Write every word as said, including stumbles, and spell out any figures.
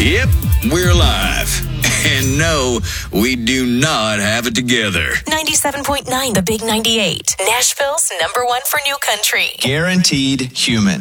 Yep, we're live. And no, we do not have it together. ninety-seven point nine The Big ninety-eight. Nashville's number one for new country. Guaranteed human.